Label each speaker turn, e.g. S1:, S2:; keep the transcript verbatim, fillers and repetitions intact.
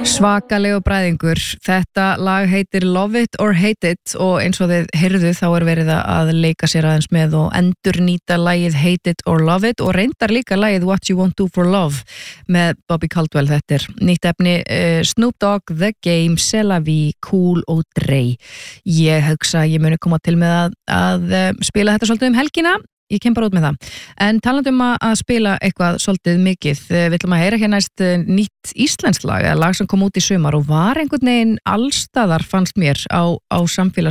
S1: Svakalegu bræðingur. Þetta lag heitir Love It or Hate It og eins og þið heyrðu þá er verið að leika sér aðeins með og endurnýta lagið Hate It or Love It og reyndar líka lagið What You Won't Do for Love með Bobby Caldwell. Þetta er nýtt efni uh, Snoop Dogg, The Game, C'est La Vie, Cool og Dre. Ég hugsa að ég muni koma til með að, að uh, spila þetta svolítið um helgina. Ég kem bara út með það. En talandi um að spila eitthvað svolítið mikið, við ætlum að heyra hér næst nýtt íslensk lag, eða lag sem kom út í sumar og var einhvern veginn allstaðar fannst mér á, á samfélags